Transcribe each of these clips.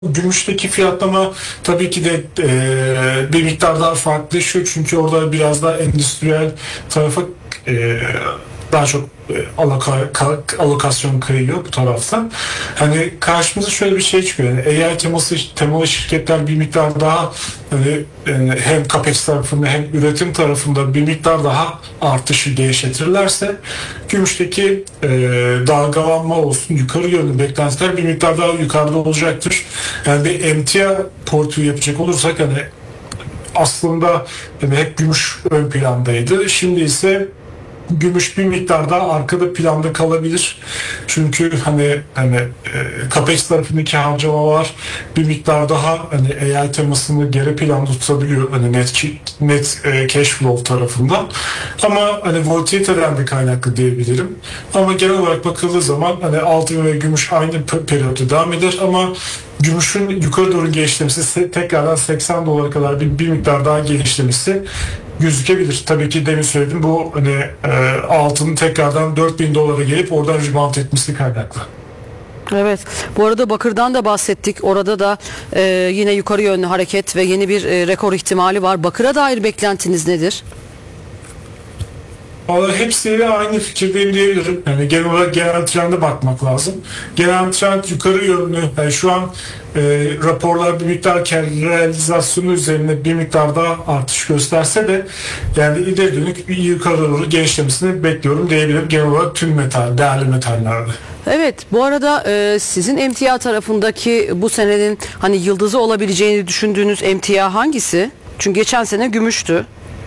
Gümüşteki fiyatlama tabii ki de bir miktar daha farklılaşıyor. Çünkü orada biraz daha endüstriyel tarafa e, daha çok alokasyon kayıyor bu taraftan. Hani karşımıza şöyle bir şey çıkıyor. Yani AI temalı şirketler bir miktar daha hani, hem CAPEX tarafında hem üretim tarafında bir miktar daha artışı gevşetirlerse gümüşteki dalgalanma olsun, yukarı yönlü beklentiler bir miktar daha yukarıda olacaktır. Yani bir emtia portföy yapacak olursak hani aslında hani hep gümüş ön plandaydı. Şimdi ise gümüş bir miktar daha arkada planda kalabilir. Çünkü hani CAPEX tarafındaki harcamalar bir miktar daha hani AI temasını geri planda tutabiliyor hani net cash flow tarafından. Ama hani volatiliteden de kaynaklı diyebilirim. Ama genel olarak bakıldığı zaman hani altın ve gümüş aynı periyotta devam eder ama gümüşün yukarı doğru genişlemesi tekrardan 80 dolara kadar bir miktar daha genişlemesi gözükebilir. Tabii ki demin söyledim bu hani altının tekrardan 4000 dolara gelip oradan rebound etmesi kaynaklı. Evet. Bu arada bakırdan da bahsettik. Orada da yine yukarı yönlü hareket ve yeni bir rekor ihtimali var. Bakıra dair beklentiniz nedir? Vallahi hepsiyle aynı fikirdeyim diyebilirim. Yani genel olarak genel trende bakmak lazım. Genel trend yukarı yönlü. Yani şu an raporlar bir miktar kar realizasyonu üzerine bir miktar daha artış gösterse de yani ileri dönük bir yukarı doğru genişlemesini bekliyorum diyebilirim. Genel olarak tüm değerli metallerde. Evet, bu arada sizin emtia tarafındaki bu senenin hani yıldızı olabileceğini düşündüğünüz emtia hangisi? Çünkü geçen sene gümüştü.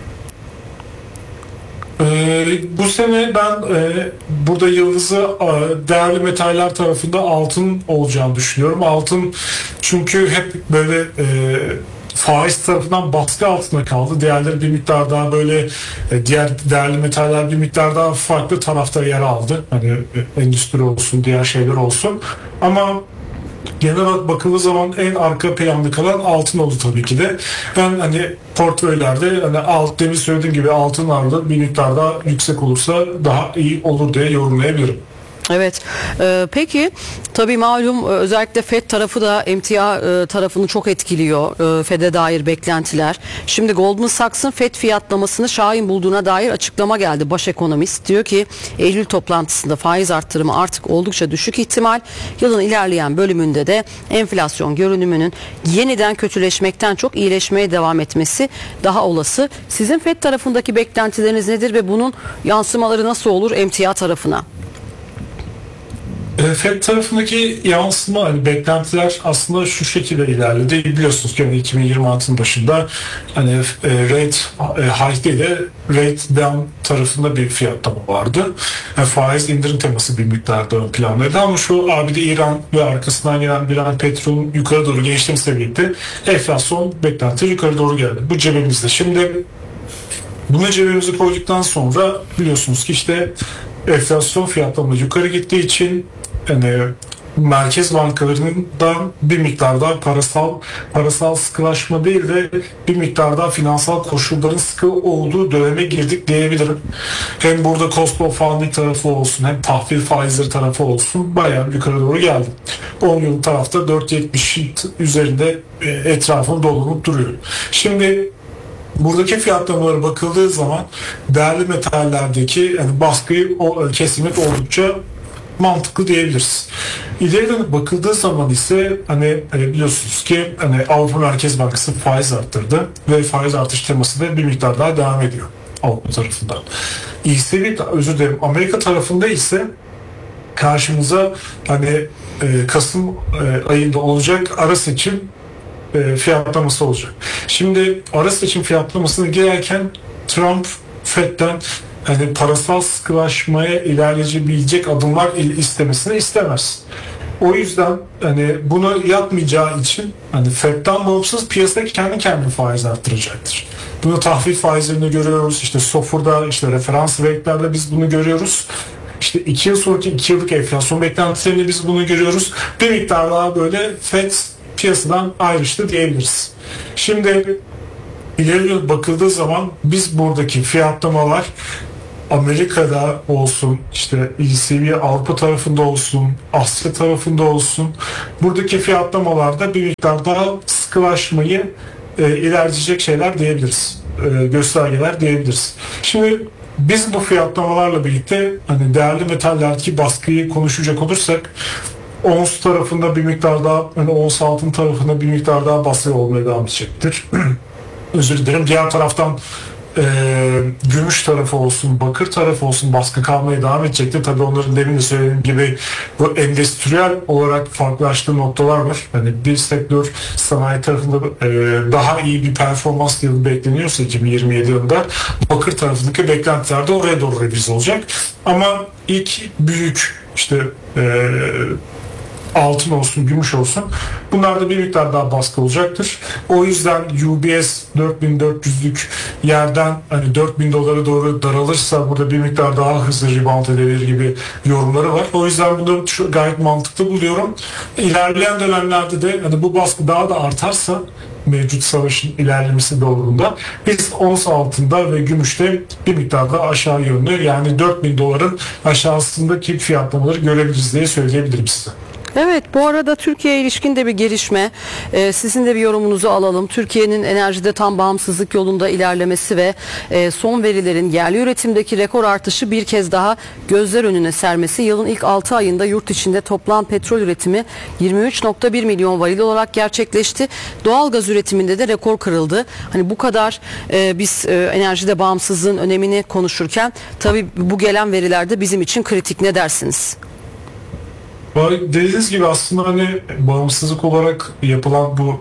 Bu sene ben burada yıldızı değerli metaller tarafında altın olacağını düşünüyorum. Altın çünkü hep böyle faiz tarafından baskı altında kaldı. Diğerleri bir miktar daha böyle diğer değerli metaller bir miktar daha farklı tarafta yer aldı. Hani endüstri olsun, diğer şeyler olsun. Ama genel olarak bakıldığı zaman en arka planda kalan altın oldu tabii ki de. Ben hani portföylerde hani demin söylediğim gibi altın ağırlığı bir miktar daha yüksek olursa daha iyi olur diye yorumlayabilirim. Evet. Peki tabii malum özellikle FED tarafı da emtia tarafını çok etkiliyor. FED'e dair beklentiler. Şimdi Goldman Sachs'ın FED fiyatlamasını şahin bulduğuna dair açıklama geldi. Baş ekonomist diyor ki Eylül toplantısında faiz arttırımı artık oldukça düşük ihtimal. Yılın ilerleyen bölümünde de enflasyon görünümünün yeniden kötüleşmekten çok iyileşmeye devam etmesi daha olası. Sizin FED tarafındaki beklentileriniz nedir ve bunun yansımaları nasıl olur emtia tarafına? FED tarafındaki yansıma hani beklentiler aslında şu şekilde ilerledi. Biliyorsunuz ki hani 2026'nın başında hani rate hike değil de rate down tarafında bir fiyatlama vardı. Yani faiz indirim teması bir miktarda ön plandaydı ama şu ABD İran ve arkasından gelen bir petrolün yukarı doğru genişlemesiyle birlikte enflasyon beklenti yukarı doğru geldi. Bu cebimizde. Şimdi bunu cebimize koyduktan sonra biliyorsunuz ki işte enflasyon fiyatlama yukarı gittiği için yani merkez bankalarından bir miktar daha parasal sıkılaşma değil de bir miktar daha finansal koşulların sıkı olduğu döneme girdik diyebilirim. Hem burada cost of funding tarafı olsun hem tahvil faizleri tarafı olsun bayağı yukarı doğru geldi. 10 yıl tarafta 4.70 üzerinde etrafında dolanıp duruyor. Şimdi buradaki fiyatlamalara bakıldığı zaman değerli metallerdeki yani baskıyı kesilmek oldukça mantıklı diyebiliriz. İleri dönüp bakıldığı zaman ise hani biliyorsunuz ki hani Avrupa Merkez Bankası faiz arttırdı ve faiz artış teması da bir miktar daha devam ediyor Avrupa tarafından. Özür dilerim Amerika tarafında ise karşımıza hani Kasım ayında olacak ara seçim fiyatlaması olacak. Şimdi ara seçim fiyatlamasına girerken Trump FED'den hani parasal sıkılaşmaya ilerleyebilecek adımlar istemesini istemez. O yüzden hani bunu yapmayacağı için hani FED'den bağımsız piyasa kendi kendine faiz arttıracaktır. Bunu tahvil faizlerinde görüyoruz. İşte SOFR'da işte referans rate'lerde biz bunu görüyoruz. İşte 2 yıl sonraki 2 yıllık enflasyon beklentilerinde biz bunu görüyoruz. Bir miktar daha böyle FED piyasadan ayrıştı diyebiliriz. Şimdi ileri bakıldığı zaman biz buradaki fiyatlamalar Amerika'da olsun, işte ECB Avrupa tarafında olsun, Asya tarafında olsun, buradaki fiyatlamalarda bir miktar daha sıkılaşmayı ilerleyecek şeyler diyebiliriz. Göstergeler diyebiliriz. Şimdi biz bu fiyatlamalarla birlikte hani değerli metallerdeki baskıyı konuşacak olursak, ons tarafında bir miktar daha, hani ons altın tarafında bir miktar daha baskı olmaya devam edecektir. Özür dilerim. Diğer taraftan gümüş tarafı olsun, bakır tarafı olsun baskı kalmaya devam edecektir. Tabii onların demin de söylediğim gibi bu endüstriyel olarak farklılaştığı noktalar var. Hani bir sektör sanayi tarafında daha iyi bir performans yılı bekleniyorsa 2027 yılında, bakır tarafındaki beklentiler de oraya doğru revize olacak. Ama ilk büyük işte altın olsun, gümüş olsun, bunlarda bir miktar daha baskı olacaktır. O yüzden UBS 4400'lük yerden hani 4000 dolara doğru daralırsa burada bir miktar daha hızlı rebound edebilir gibi yorumları var. O yüzden bunu gayet mantıklı buluyorum. İlerleyen dönemlerde de hani bu baskı daha da artarsa, mevcut savaşın ilerlemesi doğrultusunda biz ons altında ve gümüşte bir miktar daha aşağı yönlü, yani 4000 doların aşağısındaki fiyatlamaları görebiliriz diye söyleyebilirim size. Evet, bu arada Türkiye'ye ilişkin de bir gelişme. Sizin de bir yorumunuzu alalım. Türkiye'nin enerjide tam bağımsızlık yolunda ilerlemesi ve son verilerin yerli üretimdeki rekor artışı bir kez daha gözler önüne sermesi. Yılın ilk 6 ayında yurt içinde toplam petrol üretimi 23,1 milyon varil olarak gerçekleşti. Doğalgaz üretiminde de rekor kırıldı. Hani bu kadar biz enerjide bağımsızlığın önemini konuşurken tabii bu gelen veriler de bizim için kritik. Ne dersiniz? Dediğiniz gibi aslında hani bağımsızlık olarak yapılan bu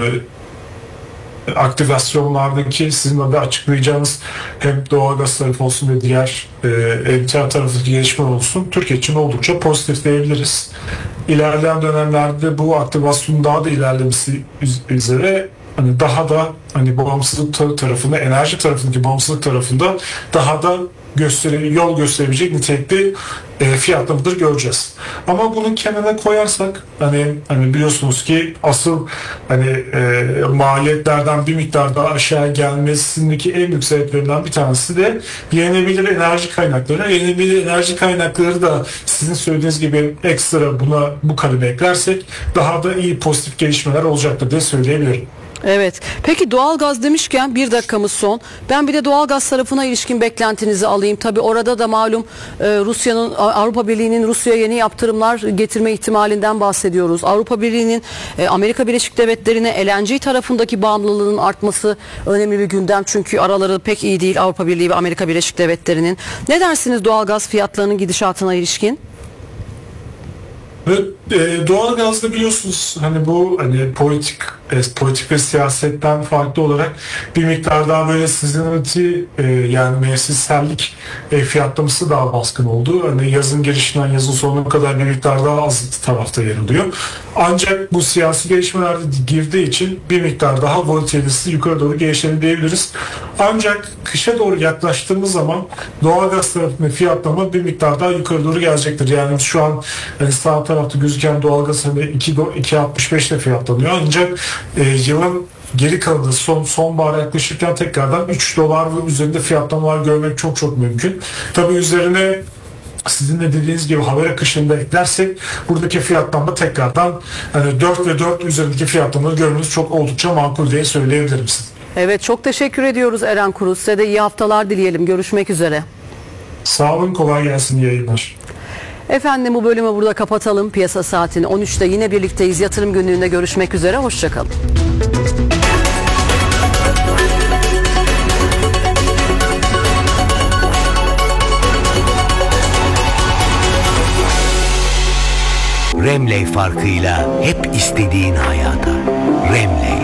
aktivasyonlardaki sizin de açıklayacağınız hem doğalgaz tarafı olsun ve diğer emtia tarafındaki gelişme olsun, Türkiye için oldukça pozitif diyebiliriz. İlerleyen dönemlerde bu aktivasyonun daha da ilerlemesi üzere hani daha da hani bağımsızlık tarafında, enerji tarafındaki bağımsızlık tarafında daha da yol gösterebilecek nitelikli fiyatlamadır göreceğiz. Ama bunun kenara koyarsak hani biliyorsunuz ki asıl hani maliyetlerden bir miktar daha aşağı gelmesindeki en büyük sebeplerinden bir tanesi de yenilenebilir enerji kaynakları. Yenilenebilir enerji kaynakları da sizin söylediğiniz gibi ekstra buna bu kaleme eklersek daha da iyi pozitif gelişmeler olacaktır diye söyleyebilirim. Evet. Peki doğalgaz demişken bir dakikamız son. Ben bir de doğalgaz tarafına ilişkin beklentinizi alayım. Tabii orada da malum Rusya'nın, Avrupa Birliği'nin Rusya'ya yeni yaptırımlar getirme ihtimalinden bahsediyoruz. Avrupa Birliği'nin Amerika Birleşik Devletleri'ne LNG tarafındaki bağımlılığının artması önemli bir gündem. Çünkü araları pek iyi değil Avrupa Birliği ve Amerika Birleşik Devletleri'nin. Ne dersiniz doğalgaz fiyatlarının gidişatına ilişkin? Doğalgazda biliyorsunuz hani bu hani politik ve siyasetten farklı olarak bir miktar daha böyle seasonality yani mevsimsellik fiyatlaması daha baskın oldu. Hani yazın girişinden yazın sonuna kadar bir miktar daha az tarafta yer alıyor. Ancak bu siyasi gelişmelerde girdiği için bir miktar daha volatilitesi yukarı doğru gelişebiliriz. Ancak kışa doğru yaklaştığımız zaman doğalgaz tarafında fiyatlama bir miktar daha yukarı doğru gelecektir. Yani şu an sağ tarafta gözüken doğalgaz 2.65 ile fiyatlanıyor. Ancak yılın geri kalanı sonbahara yaklaşırken tekrardan 3 dolar ve üzerinde fiyatlamalar görmek çok çok mümkün. Tabii üzerine sizin de dediğiniz gibi haber akışında eklersek buradaki fiyatlama tekrardan 4 ve 4 üzerindeki fiyatlamaları görmeniz çok oldukça makul diye söyleyebilirim size. Evet, çok teşekkür ediyoruz Eren Kuruz. Size de iyi haftalar dileyelim. Görüşmek üzere. Sağ olun, kolay gelsin, iyi yayınlar. Efendim bu bölümü burada kapatalım. Piyasa saatini 13'te yine birlikteyiz. Yatırım günlüğünde görüşmek üzere. Hoşçakalın. Remley farkıyla hep istediğin hayata. Remley.